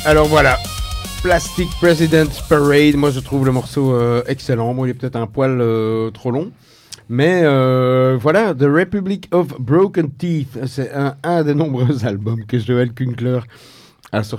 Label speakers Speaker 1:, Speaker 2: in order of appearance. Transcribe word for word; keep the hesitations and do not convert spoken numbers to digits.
Speaker 1: Alors voilà, Plastic President's Parade. Moi, je trouve le morceau euh, excellent. Moi, il est peut-être un poil euh, trop long. Mais euh, voilà, The Republic of Broken Teeth. C'est un, un des nombreux albums que Joel Künkler a sorti.